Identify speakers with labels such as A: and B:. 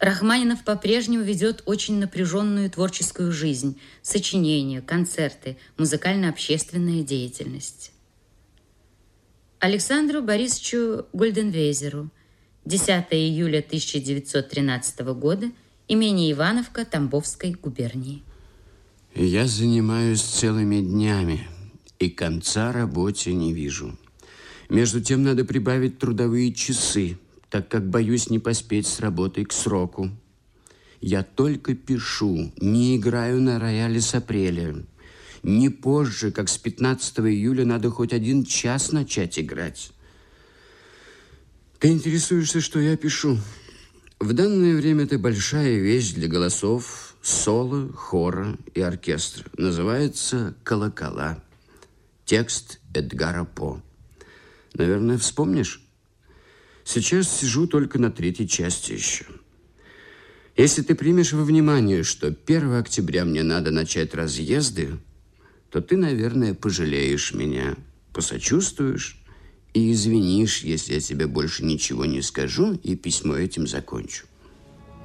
A: Рахманинов по-прежнему ведет очень напряженную творческую жизнь. Сочинения, концерты, музыкально-общественная деятельность. Александру Борисовичу Гольденвейзеру. 10 июля 1913 года. Имение Ивановка Тамбовской губернии.
B: Я занимаюсь целыми днями и конца работе не вижу. Между тем надо прибавить трудовые часы, так как боюсь не поспеть с работой к сроку. Я только пишу, не играю на рояле с апреля. Не позже, как с 15 июля, надо хоть 1 час начать играть. Ты интересуешься, что я пишу? В данное время это большая вещь для голосов, соло, хора и оркестра. Называется «Колокола». Текст Эдгара По. Наверное, вспомнишь? Сейчас сижу только на 3-й части еще. Если ты примешь во внимание, что 1 октября мне надо начать разъезды, то ты, наверное, пожалеешь меня, посочувствуешь и извинишь, если я тебе больше ничего не скажу и письмо этим закончу.